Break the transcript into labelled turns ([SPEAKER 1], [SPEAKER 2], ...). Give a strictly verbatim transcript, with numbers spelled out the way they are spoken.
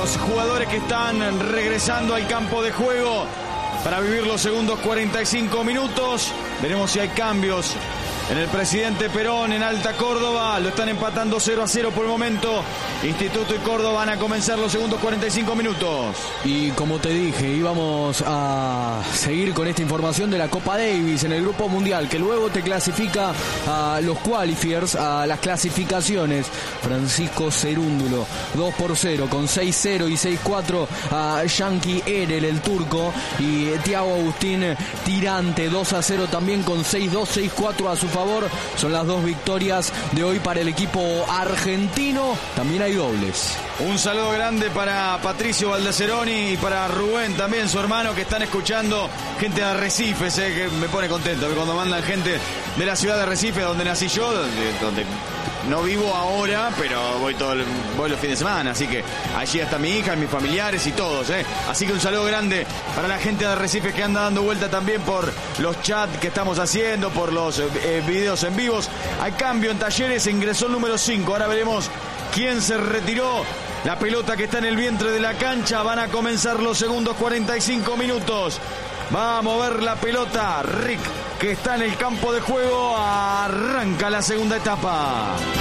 [SPEAKER 1] los jugadores que están regresando al campo de juego para vivir los segundos cuarenta y cinco minutos. Veremos si hay cambios en el Presidente Perón, en Alta Córdoba. Lo están empatando cero a cero por el momento. Instituto y Córdoba van a comenzar los segundos cuarenta y cinco minutos.
[SPEAKER 2] Y como te dije, íbamos a seguir con esta información de la Copa Davis en el Grupo Mundial, que luego te clasifica a los qualifiers, a las clasificaciones. Francisco Cerúndulo, dos por cero, con seis cero y seis cuatro a Yankee Erel, el turco. Y Thiago Agustín Tirante, dos a cero también, con seis dos, seis cuatro a su favor. Son las dos victorias de hoy para el equipo argentino. También hay dobles.
[SPEAKER 1] Un saludo grande para Patricio Valdeceroni y para Rubén también, su hermano, que están escuchando. Gente de Arrecifes, eh, que me pone contento cuando mandan gente de la ciudad de Arrecife, donde nací yo, donde, donde no vivo ahora, pero voy todo el, voy los fines de semana, así que allí está mi hija, mis familiares y todos, eh. Así que un saludo grande para la gente de Arrecife que anda dando vuelta también por los chats que estamos haciendo, por los eh, videos en vivos. Hay cambio en Talleres, ingresó el número cinco. Ahora veremos quién se retiró. La pelota que está en el vientre de la cancha. Van a comenzar los segundos cuarenta y cinco minutos. Va a mover la pelota Rick, que está en el campo de juego. Arranca la segunda etapa.